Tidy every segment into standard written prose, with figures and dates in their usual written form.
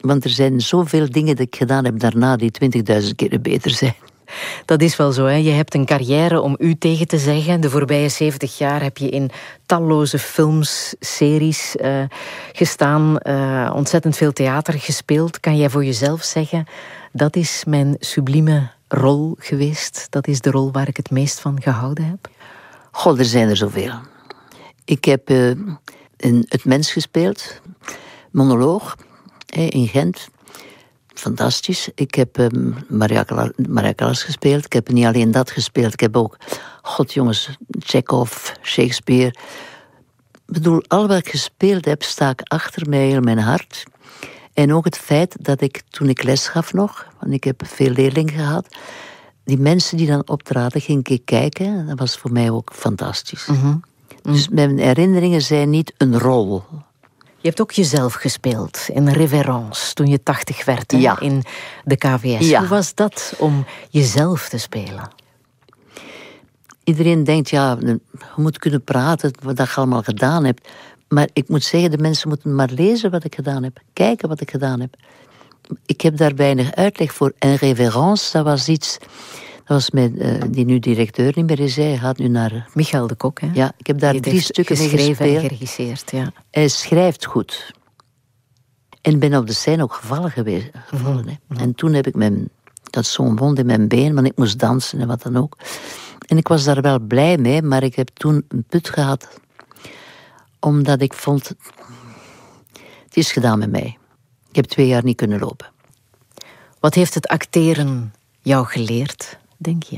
Want er zijn zoveel dingen die ik gedaan heb daarna die 20.000 keer beter zijn. Dat is wel zo, hè? Je hebt een carrière om u tegen te zeggen. De voorbije 70 jaar heb je in talloze films, series gestaan. Ontzettend veel theater gespeeld. Kan jij voor jezelf zeggen, dat is mijn sublieme rol geweest? Dat is de rol waar ik het meest van gehouden heb? God, er zijn er zoveel. Ik heb in Het Mens gespeeld. Monoloog. In Gent. Fantastisch. Ik heb Maria Callas gespeeld. Ik heb niet alleen dat gespeeld. Ik heb ook, god jongens, Chekhov, Shakespeare. Ik bedoel, al wat ik gespeeld heb, sta ik achter mij in mijn hart. En ook het feit dat ik, toen ik les gaf nog, want ik heb veel leerlingen gehad, die mensen die dan optraden, ging ik kijken. Dat was voor mij ook fantastisch. Mm-hmm. Dus mijn herinneringen zijn niet een rol. Je hebt ook jezelf gespeeld in Révérence toen je 80 werd, ja. In de KVS. Ja. Hoe was dat om jezelf te spelen? Iedereen denkt, ja, je moet kunnen praten, wat je allemaal gedaan hebt. Maar ik moet zeggen, de mensen moeten maar lezen wat ik gedaan heb. Kijken wat ik gedaan heb. Ik heb daar weinig uitleg voor. En Révérence, dat was iets... Dat was die nu directeur niet meer is. Hij gaat nu naar... Michael de Kok, hè? Ja, ik heb daar 3 stukken mee gespeeld. Geschreven en geregisseerd, ja. Hij schrijft goed. En ben op de scène ook gevallen. Mm-hmm. En toen heb ik had zo'n wond in mijn been, want ik moest dansen en wat dan ook. En ik was daar wel blij mee, maar ik heb toen een put gehad. Omdat ik vond... Het is gedaan met mij. Ik heb 2 jaar niet kunnen lopen. Wat heeft het acteren jou geleerd, denk je?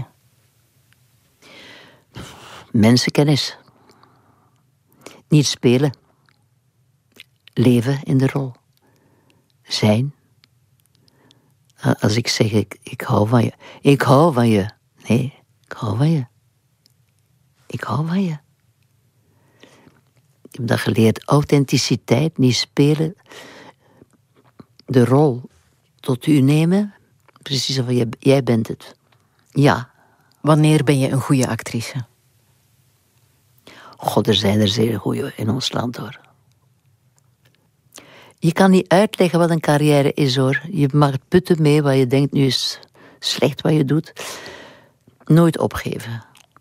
Mensenkennis. Niet spelen. Leven in de rol. Zijn. Als ik zeg, ik hou van je. Ik hou van je. Nee, ik hou van je. Ik hou van je. Ik heb dat geleerd. Authenticiteit, niet spelen. De rol tot u nemen. Precies of jij bent het. Ja. Wanneer ben je een goede actrice? God, er zijn er zeer goeie in ons land, hoor. Je kan niet uitleggen wat een carrière is, hoor. Je mag putten mee wat je denkt, nu is slecht wat je doet. Nooit opgeven.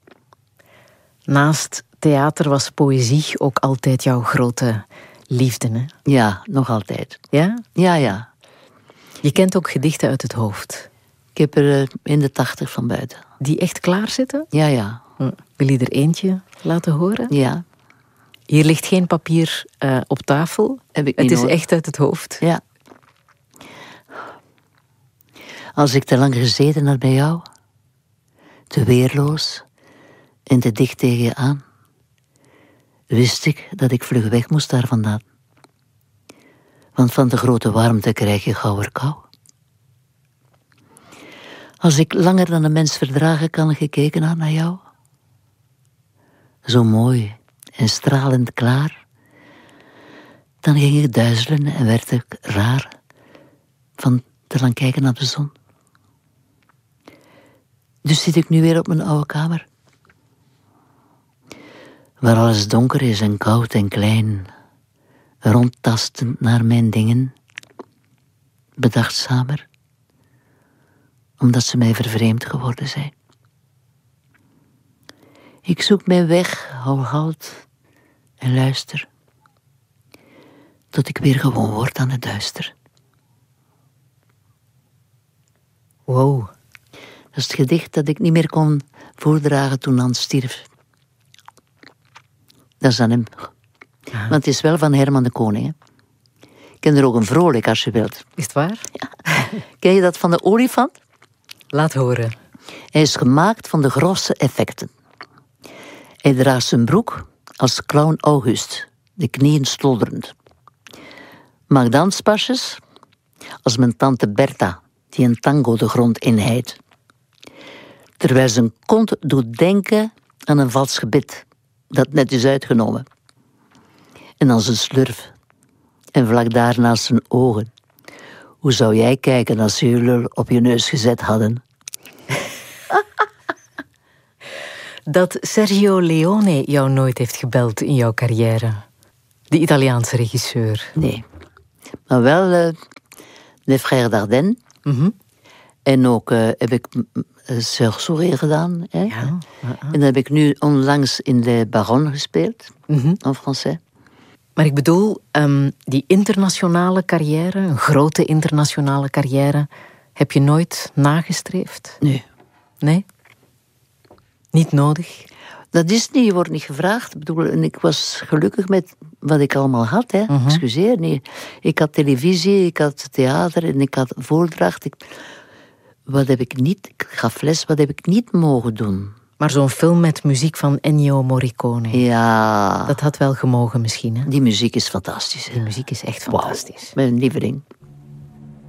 Naast theater was poëzie ook altijd jouw grote liefde, hè? Ja, nog altijd. Ja? Ja. Je kent ook gedichten uit het hoofd. Ik heb er in de 80 van buiten. Die echt klaar zitten? Ja. Wil je er eentje laten horen? Ja. Hier ligt geen papier op tafel. Heb ik het is nodig. echt uit het hoofd. Ja. Als ik te lang gezeten had bij jou, te weerloos en te dicht tegen je aan, wist ik dat ik vlug weg moest daar vandaan. Want van de grote warmte krijg je gauw kou. Als ik langer dan een mens verdragen kan gekeken had naar jou, zo mooi en stralend klaar, dan ging ik duizelen en werd ik raar van te lang kijken naar de zon. Dus zit ik nu weer op mijn oude kamer, waar alles donker is en koud en klein, rondtastend naar mijn dingen, bedachtzamer, omdat ze mij vervreemd geworden zijn. Ik zoek mijn weg, hou halt en luister, tot ik weer gewoon word aan het duister. Wow. Dat is het gedicht dat ik niet meer kon voordragen toen Hans stierf. Dat is aan hem. Ja. Want het is wel van Herman de Koning. Hè? Ik ken er ook een vrolijk, als je wilt. Is het waar? Ja. Ken je dat van de olifant? Laat horen. Hij is gemaakt van de grosse effecten. Hij draagt zijn broek als clown August, de knieën stolderend. Maakt danspasjes als mijn tante Bertha, die een tango de grond inheidt. Terwijl zijn kont doet denken aan een vals gebit, dat net is uitgenomen. En dan zijn slurf. En vlak daarnaast zijn ogen. Hoe zou jij kijken als ze je lul op je neus gezet hadden? Dat Sergio Leone jou nooit heeft gebeld in jouw carrière. De Italiaanse regisseur. Nee. Maar wel Les Frères Dardenne. En ook heb ik Sœur Sourire gedaan. Hè? Ja. En dan heb ik nu onlangs in Le Baron gespeeld, in Français. Maar ik bedoel, die internationale carrière, een grote internationale carrière, heb je nooit nagestreefd? Nee. Nee? Niet nodig? Dat is niet, je wordt niet gevraagd. Ik bedoel, en ik was gelukkig met wat ik allemaal had. Hè. Excuseer, nee. Ik had televisie, ik had theater en ik had voordracht. Wat heb ik niet? Ik gaf les, wat heb ik niet mogen doen? Maar zo'n film met muziek van Ennio Morricone. Ja. Dat had wel gemogen misschien, hè? Die muziek is fantastisch. Hè? Die muziek is echt fantastisch. Wow, mijn lieveling.